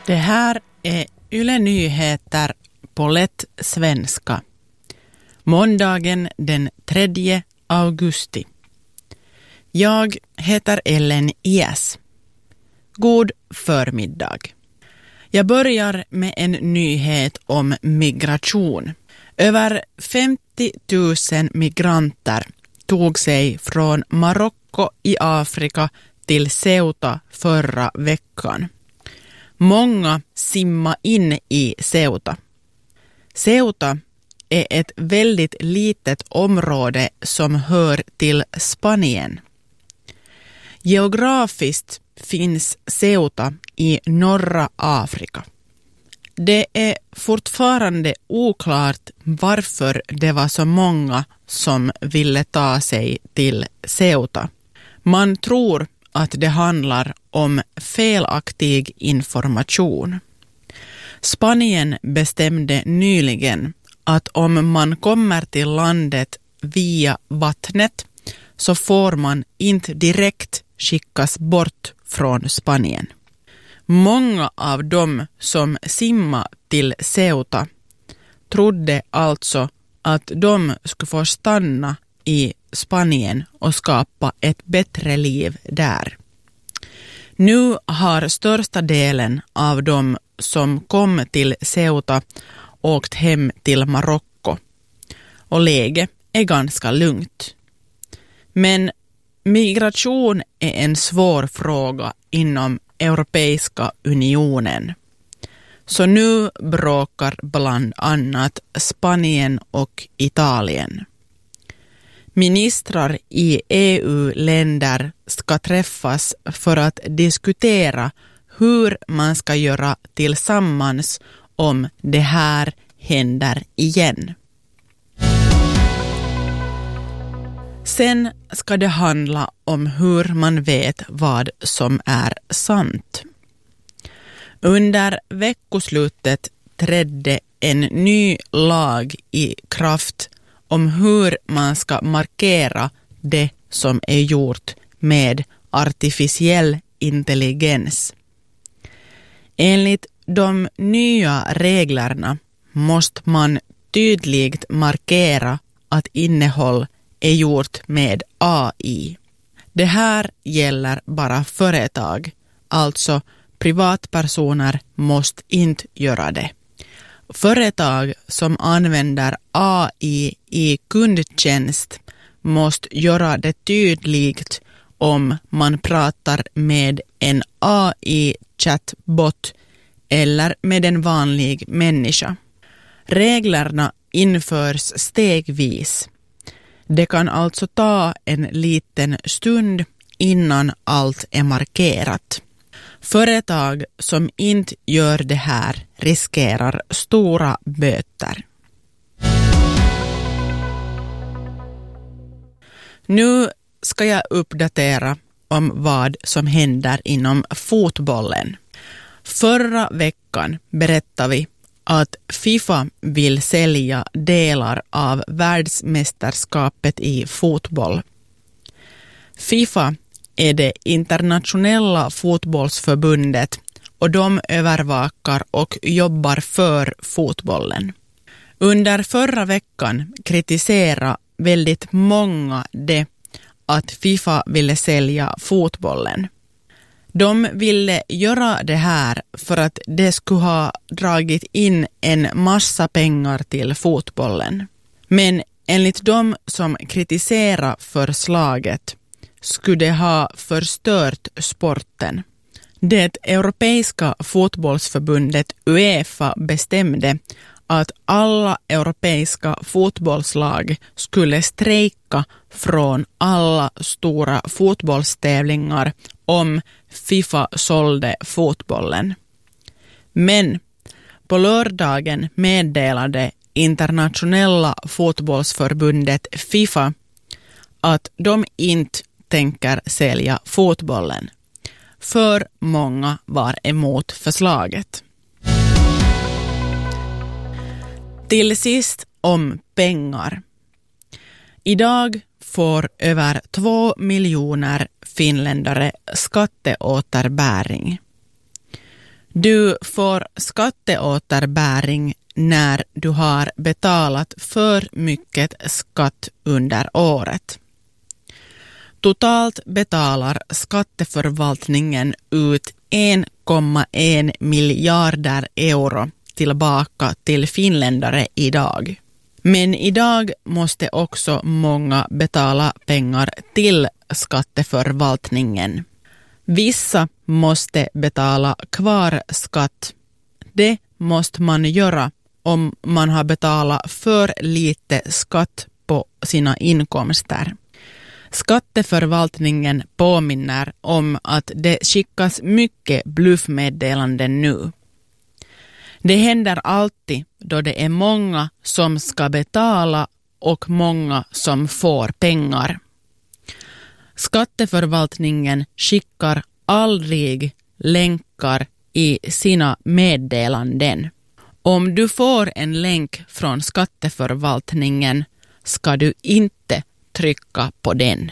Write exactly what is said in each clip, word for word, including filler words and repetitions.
Det här är Yle Nyheter på lätt svenska. Måndagen den tredje augusti. Jag heter Ellen Iäs. God förmiddag. Jag börjar med en nyhet om migration. Över femtio tusen migranter tog sig från Marocko i Afrika till Ceuta förra veckan. Många simma in i Ceuta. Ceuta är ett väldigt litet område som hör till Spanien. Geografiskt finns Ceuta i norra Afrika. Det är fortfarande oklart varför det var så många som ville ta sig till Ceuta. Man tror att det handlar om felaktig information. Spanien bestämde nyligen att om man kommer till landet via vattnet så får man inte direkt skickas bort från Spanien. Många av dem som simma till Ceuta trodde alltså att de skulle få stanna i Spanien och skapa ett bättre liv där. Nu har största delen av dem som kom till Ceuta åkt hem till Marocko och läget är ganska lugnt. Men migration är en svår fråga inom Europeiska unionen. Så nu bråkar bland annat Spanien och Italien. Ministrar i E U-länder ska träffas för att diskutera hur man ska göra tillsammans om det här händer igen. Sen ska det handla om hur man vet vad som är sant. Under veckoslutet trädde en ny lag i kraft om hur man ska markera det som är gjort med artificiell intelligens. Enligt de nya reglerna måste man tydligt markera att innehåll är gjort med A I. Det här gäller bara företag, alltså privatpersoner måste inte göra det. Företag som använder A I i kundtjänst måste göra det tydligt om man pratar med en A I-chatbot eller med en vanlig människa. Reglerna införs stegvis. Det kan alltså ta en liten stund innan allt är markerat. Företag som inte gör det här riskerar stora böter. Nu ska jag uppdatera om vad som händer inom fotbollen. Förra veckan berättade vi att FIFA vill sälja delar av världsmästerskapet i fotboll. FIFA är det internationella fotbollsförbundet och de övervakar och jobbar för fotbollen. Under förra veckan kritiserade väldigt många det att FIFA ville sälja fotbollen. De ville göra det här för att det skulle ha dragit in en massa pengar till fotbollen. Men enligt de som kritiserar förslaget skulle det ha förstört sporten. Det europeiska fotbollsförbundet UEFA bestämde att alla europeiska fotbollslag skulle strejka från alla stora fotbollstävlingar om FIFA sålde fotbollen. Men på lördagen meddelade internationella fotbollsförbundet FIFA att de inte tänker sälja fotbollen. För många var emot förslaget. Till sist om pengar. Idag får över två miljoner finländare skatteåterbäring. Du får skatteåterbäring när du har betalat för mycket skatt under året. Totalt betalar skatteförvaltningen ut en komma en miljarder euro tillbaka till finländare idag. Men idag måste också många betala pengar till skatteförvaltningen. Vissa måste betala kvar skatt. Det måste man göra om man har betalat för lite skatt på sina inkomster. Skatteförvaltningen påminner om att det skickas mycket bluffmeddelanden nu. Det händer alltid då det är många som ska betala och många som får pengar. Skatteförvaltningen skickar aldrig länkar i sina meddelanden. Om du får en länk från skatteförvaltningen ska du inte trycka på den.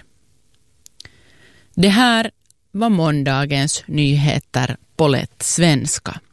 Det här var måndagens nyheter på lätt svenska.